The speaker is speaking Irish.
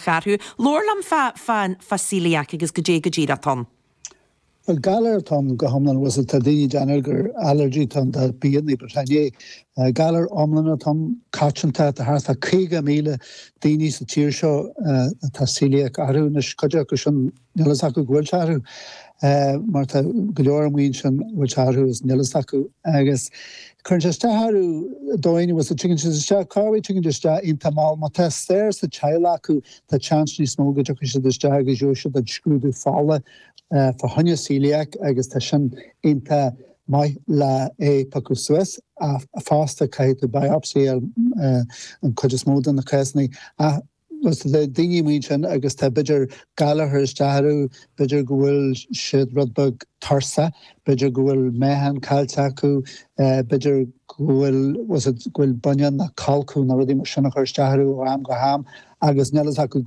charú. Lorlam fa celiac agus go dé aton. Well, galar tan go hamlan was a tadini janelger allergy tan da biedni Britannia. Galar omlan tan kachanta ta hartha kriga mile dini sa tirsho ta celiac aru na shkaja kushan nelasaku gwelcharu. Marta Gloria Winshan, which is Nelasaku, I guess. Kurjastaharu doini was a chicken Carby chicken just in Tamal Mates there's the Chailaku, the chance smoke Jokish the Stagajosha that screw the falla for Hanya celiac, I guess Tashan into my la a Pacusues, a faster kite biopsy and Kujasmod and the Kesney. Was the dingy mention agus ta bidger Gallagher staru bidger gwil shid rudbug tarsa bidger gwil mehan kaltaku bidger gwil was it gwil bunyan na kalku na rudi mashana staru am gaham agus nelasaku